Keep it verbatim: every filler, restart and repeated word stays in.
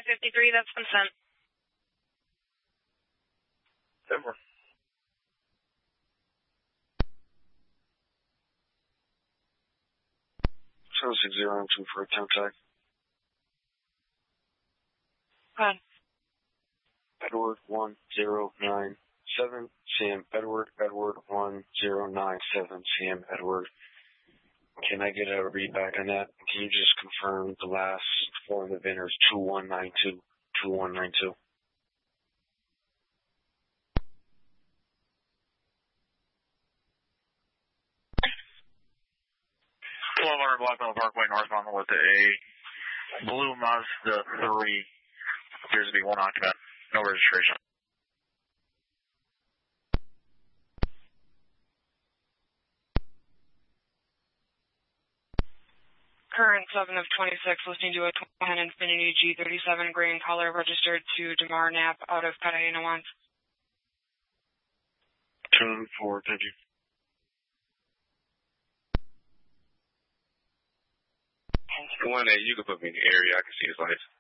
five fifty-three, that's been sent. Denver. seven six zero two for a temp tag. Go ahead. Edward one zero nine seven, C M Edward, Edward one zero nine seven, C M Edward. Can I get a read back on that? Can you just confirm the last four of the V I N ers, two one nine two, two one nine two? twelve hundred Blackmore Parkway northbound with a blue Mazda three. Appears to be one occupant. No registration. Current seven of twenty-six, listening to a ten Infiniti G thirty-seven gray in color, registered to Damar Knapp out of Cartagena once. ten four, thank you. one A, you can put me in the area. I can see his lights.